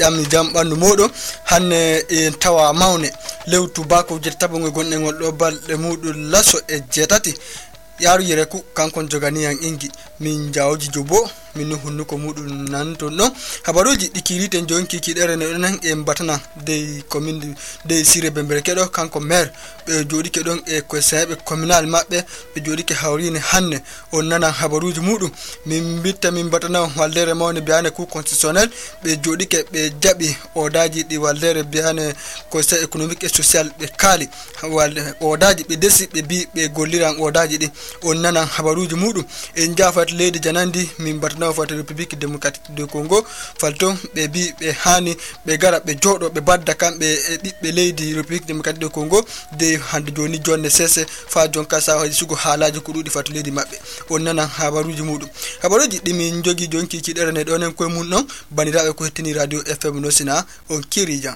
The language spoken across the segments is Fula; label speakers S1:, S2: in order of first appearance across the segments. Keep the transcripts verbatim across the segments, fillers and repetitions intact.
S1: ƴammi jam ɓandu moɗo hanne e tawa mawne lew tubako jettabo ngo gonɗe ngol ɗo balɗe muɗum laso e jetati yaru yere ku kankon jogani yang ingi min jawji jobo min hunnuko mudum nan to no habaruji dikirite jonki kidere ne nan e batana de commune de sire bembere kedo kanko maire be jodi ke don e ko sabe communal mabbe be jodi ke hawrine hanne on nana habaruji mudum min bitta min batana waldere mawne biane ku constitutionnel be jodi ke be jabi odaji di waldere biane conseil économique et social be kali walde odaji be desi be bi be golliran odaji di on nana habaruji mudum en jafat leydi janandi min batana fata République démocratique du Congo falto be bi be hani be gara be jodo be badda kambe e bibbe leydi République démocratique du Congo de hande joni jonne sese fa jonka sa haji sugo halaji ko dudi fata leydi mabbe on nana habaruji mudum habaruji dimi jogi jonki kidere ne donen koy mun non bandirabe ko hettini radio F M Nosina on kirijan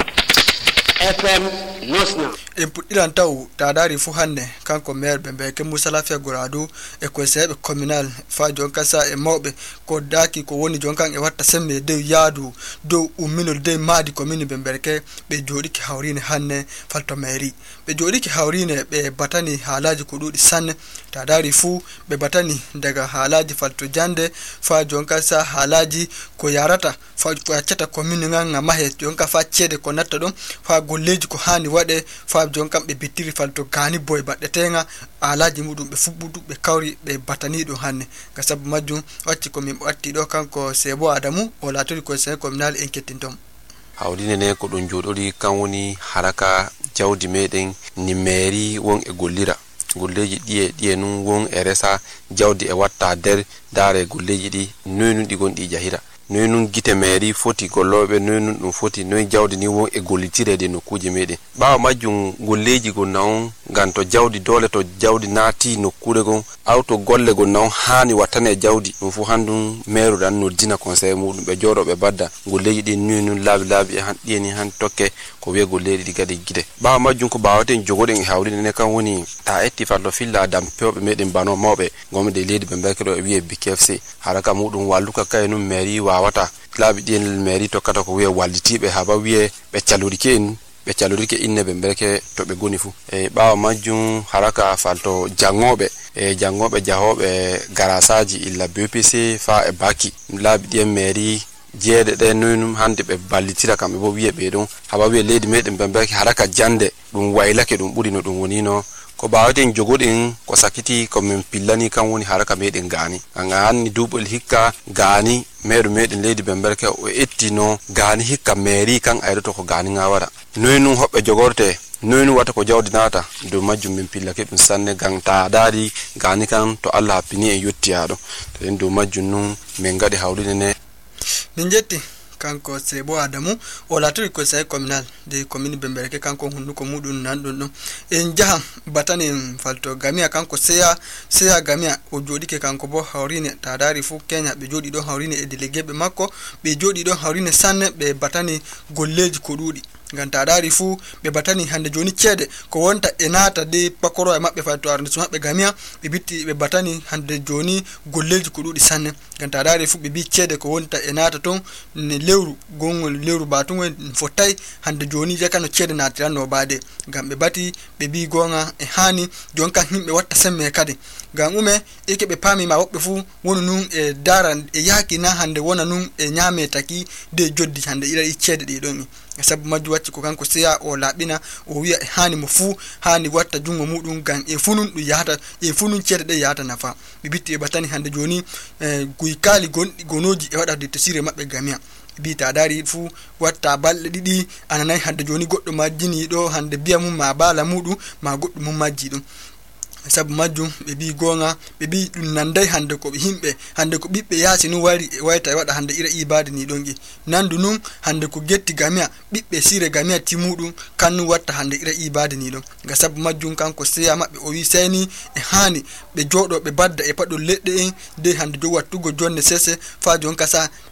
S2: F M Nosna
S1: e pudiran taw tadari fu hande kanko maire bembe ke Musa Lafia Gorado e ko sebe communal fa jonka sa e mawbe ko daki ko woni jonkan e watta semme de yaadu do umminol de maadi commune bembe ke be jodi ki hawrine hanne falto mairie be jodi ki hawrine be batani halaji ko dudi sanne tadari fu be batani daga halaji falto jande fa jonka sa halaji ko yarata fa ko accata commune nganga mahe jonka fa cede ko natta dum fa golleji ko hani wade fa jonkam be bitiri falto gani boy badde tenga alaji mudum be fubbudu be kawri be batani do hanne ga sabu majjum wacci ko min watti do kanko Sebo Adamu o latori ko sen communal enquêtintom
S3: hawdine ne ko don jodori kan woni haraka jawdi meden ni mairie won e gollira golleji diye diye nun won e resa jawdi e watta der dare golleji di noynu di gondi jahira noynun gite mairie foti gollobe noynun dum foti noy jawdi ni won e gollitirede no kuje meden baawa majjum golleji gon naon ganto jawdi dole to jawdi naati no kure gon auto golle gon naon hani watane jawdi dum fu handum maire dan no dina conseil mudum be joro be badda golleji di noynun labi labi han dieni han tokke ko we golleji di gadi gide baawa majjum ko baawaten jogoden e hawrine ne kan woni ta etti fallo filla dam pewbe meden bano mawbe gomde leydi be mbekero e wiye B K F C haraka mudum walluka kaynu mairie wa wata klabi dien mairie to kata ko wiye walditibe haba wiye be calurike en be calurike inne be berke to be goni fu e baawa majjum haraka falto jangobe e jangobe jahobe garasaji illa B P C fa e baki labi dien mairie jeede de nonum hande be ballitira kambe bo wiye be don haba wiye leydi meden be berke haraka jande dum waylake dum buri no dum woni no ko baawaten jogodin ko sakiti ko min pillani kan woni haraka meden gani anga hanni dubul hikka gani meeru meden leydi bemberke o ettino gani hikka mairie kan ayroto ko gani ngawara noynu hobbe jogorte noynu wata ko jawdi nata do majjum min pillake dum sanne gang ta daadi gani kan to Allah happini e yotti ado to en do majjum nun men gadi hawrine ne
S1: min jetti kanko Sebo Adamu o latori ko sai communal de commune bembereke kanko hunnuko mudun nan don en jaha batani falto gamia kanko seya seya gamia o jodi ke kanko bo hawrine tadari fu Kenya be jodi do hawrine e délégué be makko be jodi do hawrine sanne be batani golleji ko dudi ganta dari fu be batani hande joni cede ko wonta enata de pakoro e mabbe falto arrondissement be gamia be bitti be batani hande joni golleji ko dudi sanne ganta dari fu be bi cede ko wonta enata ton ne lewru gongol lewru batungo fotay hande joni jakano cede na tirano baade gam be bati be bi gonga e hani jonka himbe watta semme kadi gam ume eke be pami ma wobbe fu wonu nun e daran e yaki na hande wona nun e nyame taki de joddi hande ira i cede di don sabu majju wacci ko kanko seya o labina o wiya e hani mo fu hani watta jungo mudum gan e funun du yata e funun cede de yata nafa bi bitti e batani hande joni e guykali gondi gonoji e wada de tesire mabbe gamia bita dari fu watta balde didi ananai hande joni goddo majjini do hande biya mum ma bala mudu ma goddo mum majji dum sabu majjum be bi gonga be bi dum nandai hande ko himbe hande ko bibbe yaasi nu wari wayta wada hande ira ibadi ni dongi nandu nun hande ko getti gamia bibbe sire gamia timudum kanu watta hande ira ibadi ni don ga sabu majjum kanko seya mabbe o wi seni e hani be jodo be badda e pado ledde en de hande jo wattugo jonne sese fa jon kasa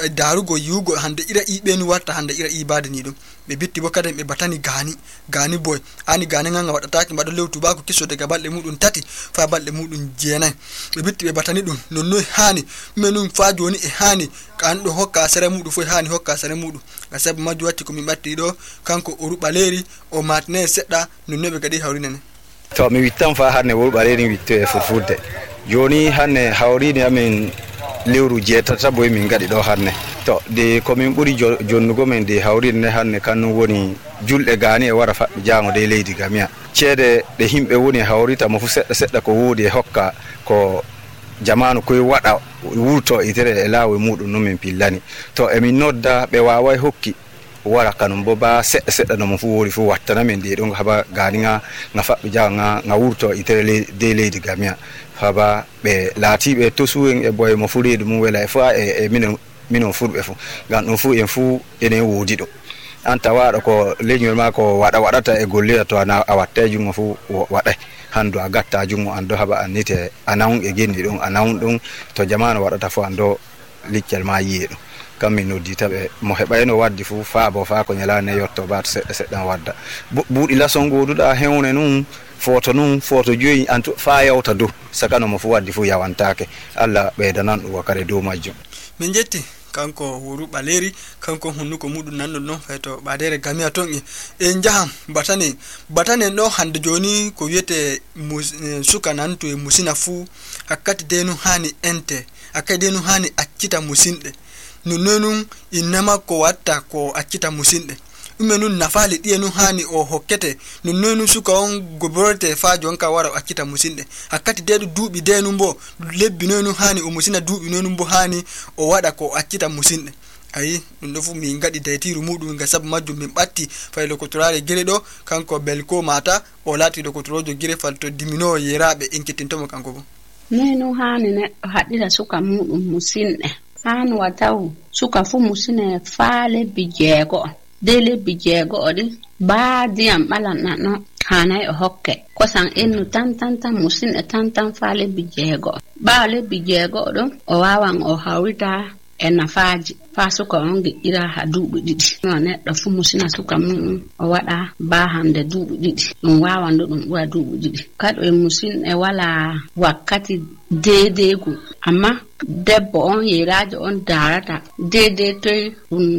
S1: darugo yugo hande ira ibe ni watta hande ira ibade ni dum be bitti bo kadam be batani gani gani boy ani gani nganga wadataaki mbado lewtu ba ko kiso daga balde mudun tati fa balde mudun jeenay be bitti be batani dum nonno hani menum fa joni e hani kan do hokka sare mudu fo hani hokka sare mudu gasab majju watti ko mi batti do kanko o rubaleri o matne sedda nonno be gadi hawrinene
S4: to mi wittan fa harne wo baleri witte e furfurde joni hanne hawrini amin lewru jetata boy min gadi do hanne to de ko min buri jonnugo men de hawrinne hanne kanu woni julde gani e wara fabbi jango de leydi gamia cede de himbe woni hawrita mo fu sedda sedda ko wodi hokka ko jamanu koy wada wurto itere e lawe mudum no min pillani to e min nodda be waawai hokki wara kanum bo ba sedda sedda no mo fu wori fu wattana men de don haba ganinga nga fabbi janga nga wurto itere de leydi gamia haba be latibe to suwen e boy mo furi dum wela e fa e mino mino furbe fu gan no fu en fu ene wodi do anta wada ko leñol ma ko wada wadata e golle to ana awatte jungo fu wada hando agatta jungo ando haba anite anaun e gendi don anaun dum to jamanu wadata fu ando liccel ma yeedo kammi no ditabe mo hebayno waddi fu fa bo fa ko nyala ne yotto bat sedda sedda wadda buudi lason goduda hewne nun foto nun foto joyi antu fa yawta do sakano mo fu waddi fu yawantake alla beedanan do wakare do majjum
S1: min jetti kanko wuru baleri kanko hunnuko mudun nan non feto badere gamia tongi e njaham batane batane no hande joni ko wiete suka nanto e musina fu hakkati denu hani ente akade nu hani accita musinde nunun inama ko watta ko accita musinde umenun nafali dienu hani o hokkete nunun suka on goborte fa jonka wara accita musinde hakkati dedu duubi denu mbo lebbi nonu hani o musina duubi nonu mbo hani o wada ko accita musinde ayi dum fu mi ngadi daytiru mudum ga sab majjum min batti faylo ko turare gere do kanko belko mata o lati do ko turojo gere falto dimino yerabe enkitinto mo kanko bo
S5: nenu hani ne hadira suka mudum musinde han wataw suka fu musine faale bijego dele bijego odi ba diam balana no hanay o hokke ko san ennu tan tan tan musine tan tan faale bijego ba le bijego do o wawan o hawita ena faaji fa suka onge ira ha dubu didi no ne do fu musina suka mun o wada ba hande dubu didi dum wawan do dum wa dubu didi kado e musin e wala wakati dedego amma debbo on yerajo on darata dede toy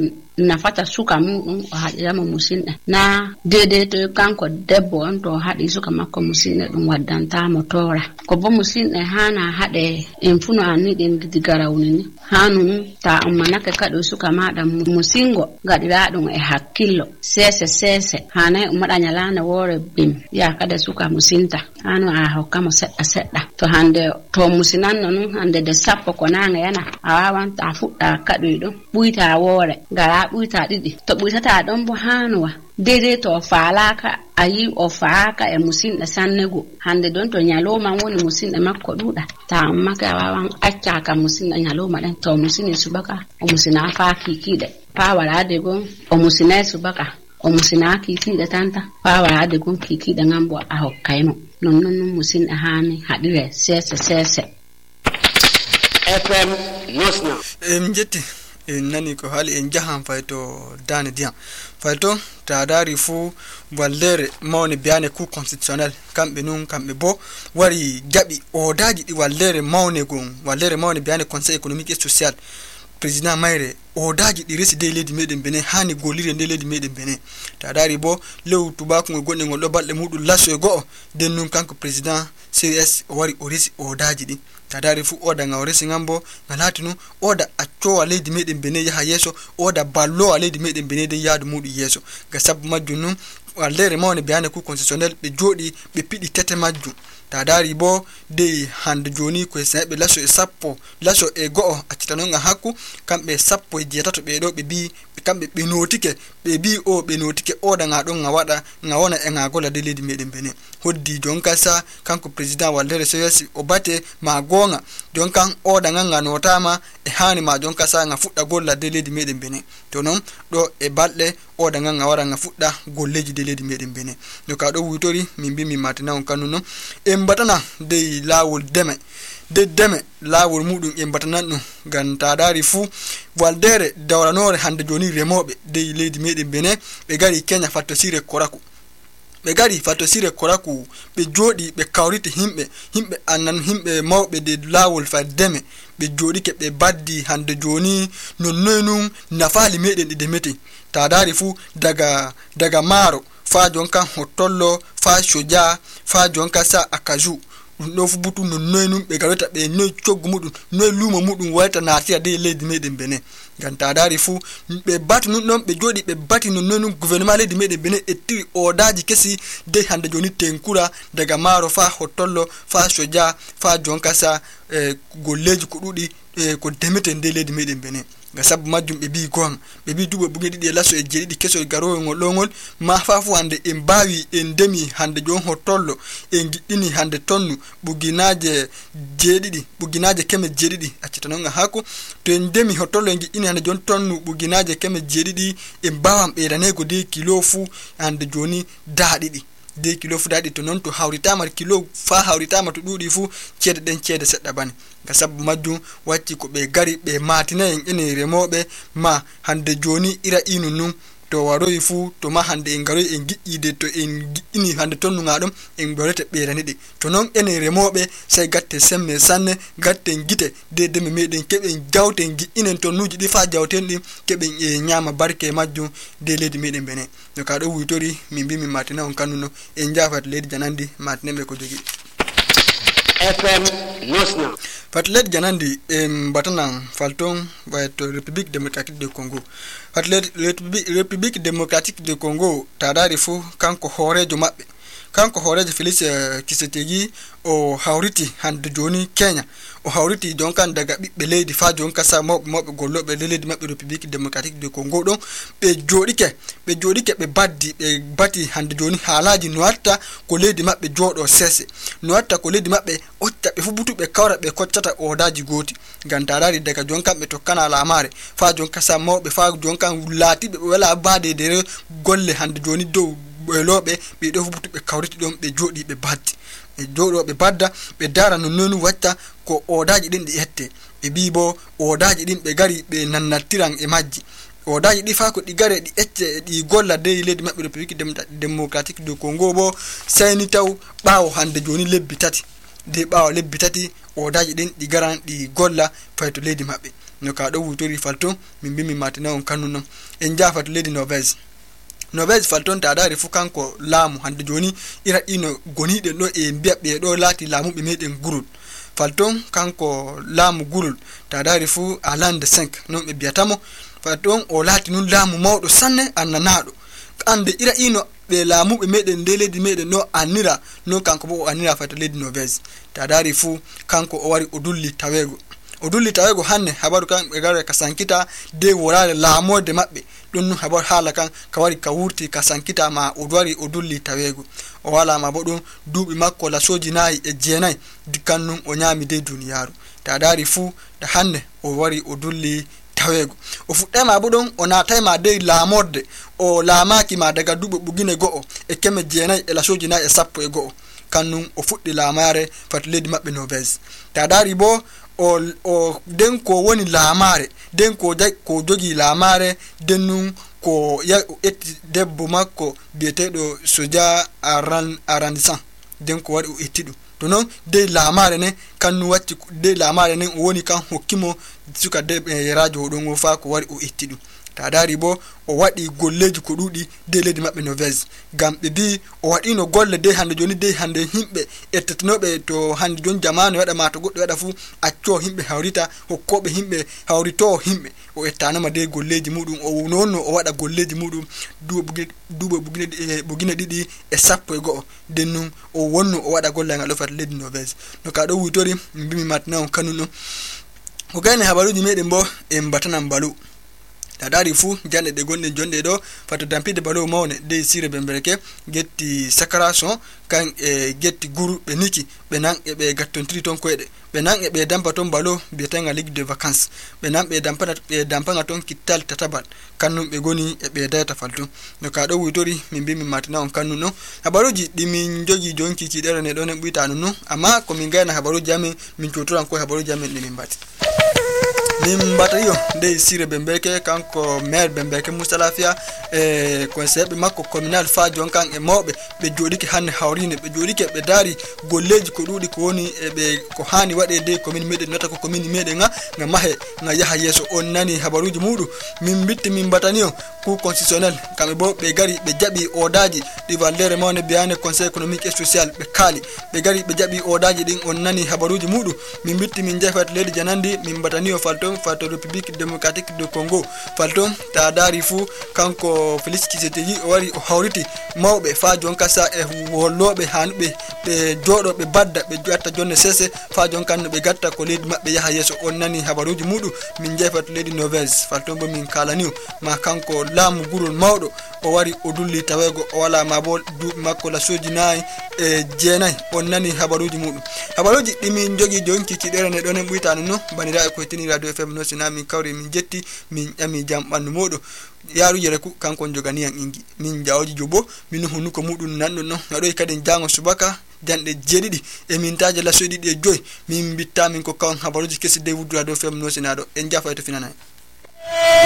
S5: nafata suka mun o hadira mo musinne na dede to kanko debbo on to hadi suka makko musinne dum waddanta mo tora ko bo musinne hana hade en funo anni den digarawni hanu ta ammanaka kado suka mada musingo gadira dum e hakkillo sese sese hana umada nyalana wore bim ya kada suka musinta hanu a hokkamo sedda sedda to hande to musinan non hande de sappo ko nanga yana awan ta fudda kado do buita wore gara buita didi to buita ta don bo hanwa dede to falaka ayi o faaka e musin da sannego hande don to nyaloma woni musin da makko duda ta maka wawan acca ka musin da nyaloma dan to musin subaka o musina fa kikide pa wala de gon o musina subaka o musina kikide tanta pa wala de gon kikide ngambo a hokkayno non non musin da hani hadire sese sese
S2: F M Nosna
S1: em jetti en nani ko hali en jahan fayto dane diam fayto ta dari fu wallere mawne biane ku constitutionnel kambe nun kambe bo wari jabi o daji di wallere mawne gon wallere mawne biane conseil économique et social président mayre o daji di resi de ledi meden bene hani golire de ledi meden bene ta dari bo lew tubako gonne ngol do balde mudu lasso go den nun kanko président C S wari o resi o daji di tadari fu oda nga oresi ngambo ngalatinu oda acco leydi meden bene yaha yeso oda ballo leydi meden bene de yaadu mudu yeso ga sab majjunu wallere mawne biane ku constitutionnel be jodi be pidi tete majju tadari bo de hande joni ko sebe laso e sappo laso e go accitano nga hakku kambe sappo e jetato be do be bi kambe be notike be bi o be notike oda nga don nga wada nga wona e nga gola de leydi meden bene hoddi jonka sa kanko president wallere seyasi o bate ma gonga jonkan oda nga nga notama e hani ma jonka sa nga fudda golla de leydi meden bene to non do e balde oda nga nga wara nga fudda golleji de leydi meden bene no ka do wutori min bi mi matina on kanuno e mbatana de lawol deme de deme lawol mudum e batanan dum ganta dari fu waldere dawranore hande joni remobe de leydi meden bene be gari Kenya fatto sire koraku be gari fatto sire koraku be jodi be kawriti himbe himbe anan himbe mawbe de lawol fa deme be jodi ke be baddi hande joni nonnonum nafali meden de demete ta dari fu daga daga maro fa jonka hotollo fa shoja fa jonka sa akaju no fu butu nonnonum be garota be no coggu mudum no lumo mudum walta natia de leydi meden bene ganta dari fu be batu non be jodi be bati nonnonum gouvernement leydi meden bene etti odaji kesi de hande joni tenkura daga maro fa hotollo fa shoja fa jonka sa eh, golleji ko dudi eh, ko demete de leydi meden bene ga sabu majjum be bi gon be bi dubo bugi didi laso e jeedi keso garo ngol longol ma fafu hande en bawi en demi hande jon hotollo en giddini hande tonnu buginaje jeedidi buginaje keme jeedidi accitono hako to en demi hotollo en giddini hande jon tonnu buginaje keme jeedidi en bawam be danego de kilo fu hande joni daadidi de kilo fu daadi to non to hawritama kilo fa hawritama to dudi fu cede den cede sedda bani ga sabu majjum wacci ko be gari be matina en ene remobe ma hande joni ira inu num to waroyi fu to ma hande en garoyi en gi'ide to en gi'ini hande tonnu ngadum en borete beerani de to non ene remobe sai gatte semme sanne gatte gite de de meden kebe jawten gi'inen tonnuji di fa jawten di kebe e nyama barke majjum de leydi meden bene no ka do wutori min bi min matina on kanuno en jafat leydi janandi matine be ko jogi
S2: F M Nosna.
S1: Fatlet janandi em batanan falton to République démocratique du Congo. Fatlet République démocratique du Congo tadari fu kanko horejo mabbe. Kanko horejo Félix Tshisekedi o hawriti hande joni Kenya. O hawriti jonkan daga bibbe leydi fa jonka sa mobbe mobbe gollobe leydi mabbe République démocratique du Congo don be jodike be jodike be baddi be bati hande joni halaji noatta ko leydi mabbe jodo sese noatta ko leydi mabbe otta be fubutu be kawra be koccata odaji goti gantarari daga jonkan be tokkana lamare fa jonka sa mobbe fa jonkan lati be wala bade de golle hande joni dow belobe be do fubutu be kawriti don be jodi be baddi e jodo be badda be dara non nonu watta ko odaji din di hette be bibo odaji din be gari be nannatiran e majji odaji di fa ko di gare di ecce di golla de leydi mabbe République démocratique du Congo bo sayni taw baawo hande joni lebbi tati de baawo lebbi tati odaji din di garan di golla fayto leydi mabbe no ka do wutori falto min bimi matina on kanuno en jafat leydi Norvège Norvège falton ta dari fu kanko laamu hande joni ira ino gonide do e biabbe do lati laamu be meden gurul falton kanko laamu gurul ta dari fu alande cinq non be biatamo falton o lati nun laamu mawdo sanne annanado ande ira ino be laamu be meden de leydi meden no anira no kanko bo anira fato leydi Norvège ta dari fu kanko o wari o dulli tawego o dulli tawego hanne habaru kan be gare kasankita de worale laamode mabbe don no habar hala kan kawari kawurti kasankita ma o dwari o dulli tawego o wala ma bodum dubi makko la soji nayi e jeenay dikannum o nyami de duniyaru ta dari fu da hanne o wari o dulli tawego o fuddema bodum o natay ma de laamode o laamaki ma daga dubo bugine go'o e keme jeenay e la soji nayi e sappo e go'o kannum o fuddi laamare fat leydi mabbe Norvège ta dari bo o o den ko woni laamare den ko jag ko jogi laamare dennu ko ya etti debbo makko bietedo soja aran arandisan den ko wadi o ettidu to non de laamare ne kannu watti de laamare ne woni kan hokkimo suka de e radio don o fa ko wadi o ettidu ta dari bo o wadi golleji ko dudi de leydi mabbe Norvège gambe bi o wadi no golle de hande joni de hande himbe ettetnobe to hande jon jamanu wada ma to goddo wada fu accio himbe hawrita hokkobe himbe hawrito himbe o ettanama de golleji mudum o nonno o wada golleji mudum dubo bugine dubo bugine bugine didi e sappo e go dennu o wonno o wada golle ngal do fat leydi Norvège no ka do wutori bimi matna on kanuno ko gane habaruji meden bo e mbatana balu ta dari fu jande de gonde jonde do fato dampide balo mawne de sire bembereke getti sakaration kan e getti guru be niki be nan e be gattontri ton koyde be nan e be dampa ton balo be tanga ligue de vacances be nan be dampa be dampa ton kittal tatabal kannum be goni e be data faltu no ka do witori min bi min matina on kannu no habaruji dimi jogi jonki ki dere ne do ne buitanu no amma ko min gaina habaruji amin min cotoran ko habaruji amin min bati min batayo de sire bembeke kanko maire bembeke mustalafia e conseil makko communal fa jonkan e mawbe be jodiki hanne hawrine be jodiki be dari golleji ko dudi ko woni e be ko hani wade de commune meden nota ko commune meden nga nga mahe nga yaha yeso on nani habaruji mudu min bitti min bataniyo ku constitutionnel kambe bo be gari be jabi odaji di valere mawne biane conseil économique et social be kali be gari be jabi odaji din on nani habaruji mudu min bitti min jefat ledi janandi min bataniyo falto fato République démocratique de Congo falto ta dari fu kanko Félix Tshisekedi wari o hawriti mawbe fa jonka sa e wollobe hanbe be jodo be badda be jotta jonne sese fa jonkan be gatta ko ledi mabbe yaha yeso on nani habaruji mudu min jefat ledi Noves falto bo min kalaniu ma kanko lamu gurul mawdo o wari o dulli tawego o wala mabol du makko la soji nay e jeenay on nani habaruji mudu habaruji dimi jogi jonki kidere ne donen buitanu no banira ko tini radio F M no sinami kawri min jetti min ami jam bandu modo yaru yere ku kanko jogani an ingi min jawji jobo min hunu ko mudun nando no ngado kadi jango subaka jande jedidi e min taaje la sodi de joy min bitta min ko kan habaruji kesi de wudu radio F M no sinado en jafa to finana